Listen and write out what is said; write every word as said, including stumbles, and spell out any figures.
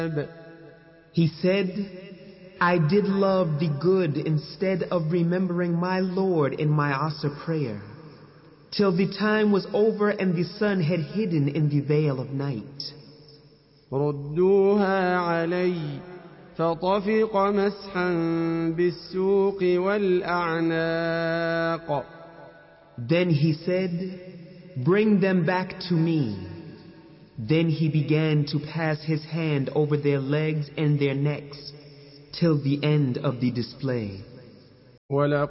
He said, I did love the good instead of remembering my Lord in my Asr prayer, till the time was over and the sun had hidden in the veil of night. ردوها علي فطفق مسحا بالسوق والأعناق. Then he said, bring them back to me. Then he began to pass his hand over their legs and their necks till the end of the display.